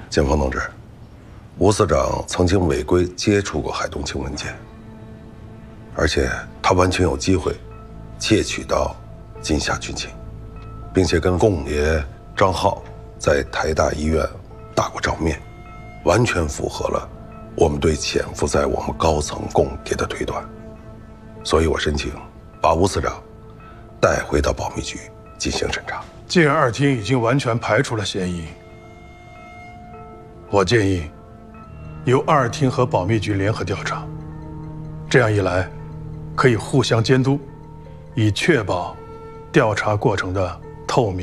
建峰同志，吴司长曾经违规接触过海东青文件，而且他完全有机会窃取到金夏军情，并且跟共爷张浩在台大医院打过照面，完全符合了我们对潜伏在我们高层共谍的推断。所以我申请把吴司长带回到保密局进行审查。 既然二厅已经完全排除了嫌疑，我建议由二厅和保密局联合调查，这样一来可以互相监督，以确保调查过程的透明。